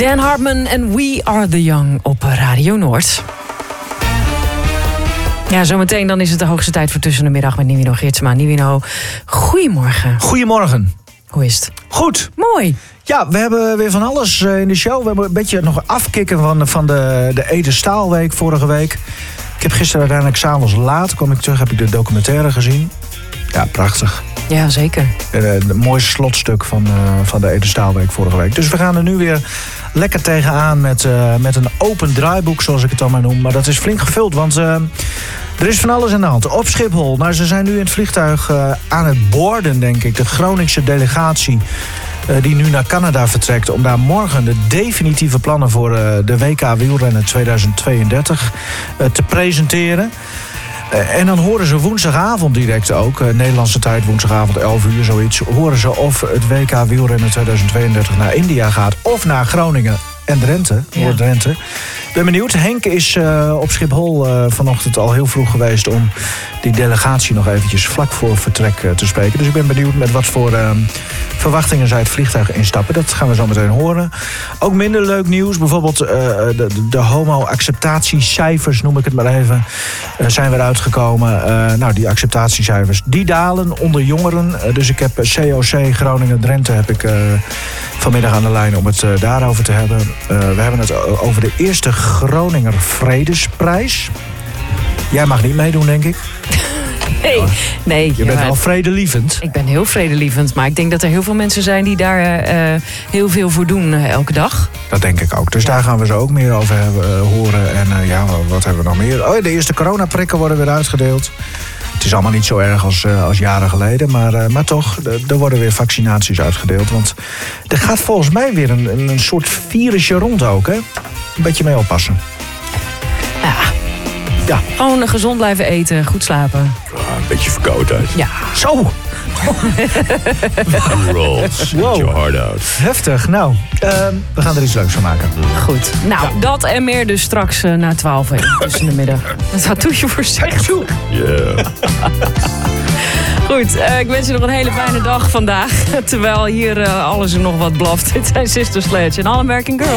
Dan Hartman en We Are The Young op Radio Noord. Ja, zometeen dan is het de hoogste tijd voor Tussen de Middag met Nivino Geertsma. Nivino, goedemorgen. Goedemorgen. Hoe is het? Goed. Mooi. Ja, we hebben weer van alles in de show. We hebben een beetje nog afkicken van de Ede Staalweek vorige week. Ik heb gisteren uiteindelijk 's avonds laat, kwam ik terug, heb ik de documentaire gezien. Ja, prachtig. Ja, zeker. Een mooi slotstuk van de Ede Staalweek vorige week. Dus we gaan er nu weer lekker tegenaan met een open draaiboek, zoals ik het dan maar noem. Maar dat is flink gevuld, want er is van alles aan de hand. Op Schiphol, nou, ze zijn nu in het vliegtuig aan het boarden, denk ik. De Groningse delegatie die nu naar Canada vertrekt om daar morgen de definitieve plannen voor de WK wielrennen 2032 te presenteren. En dan horen ze woensdagavond direct ook, Nederlandse tijd, woensdagavond 11 uur zoiets, horen ze of het WK wielrennen 2032 naar India gaat of naar Groningen en Drenthe, Noord-Drenthe. Ik ben benieuwd. Henk is op Schiphol vanochtend al heel vroeg geweest om die delegatie nog eventjes vlak voor vertrek te spreken. Dus ik ben benieuwd met wat voor verwachtingen zij het vliegtuig instappen. Dat gaan we zo meteen horen. Ook minder leuk nieuws. Bijvoorbeeld de homo-acceptatiecijfers, noem ik het maar even, zijn weer uitgekomen. Nou, die acceptatiecijfers, die dalen onder jongeren. Dus ik heb COC Groningen-Drenthe heb ik vanmiddag aan de lijn om het daarover te hebben. We hebben het over de eerste Groninger Vredesprijs. Jij mag niet meedoen, denk ik. Nee. Je bent wel vredelievend. Ik ben heel vredelievend, maar ik denk dat er heel veel mensen zijn die daar heel veel voor doen elke dag. Dat denk ik ook. Dus daar gaan we zo ook meer over horen. En wat hebben we nog meer? Oh, de eerste coronaprikken worden weer uitgedeeld. Het is allemaal niet zo erg als jaren geleden. Maar toch, er worden weer vaccinaties uitgedeeld. Want er gaat volgens mij weer een soort virusje rond ook, hè? Een beetje mee oppassen. Ja. Gewoon gezond blijven eten, goed slapen. Een beetje verkoudheid. Ja. Zo! Rolls. Wow. Get your heart out. Heftig. Nou, we gaan er iets leuks van maken. Goed. Nou, dat en meer dus straks na 12 uur tussen de middag. Wat doe je voor zegt? Yeah. Goed, ik wens je nog een hele fijne dag vandaag. Terwijl hier alles er nog wat blaft. Dit zijn Sister Sledge en All American Girl.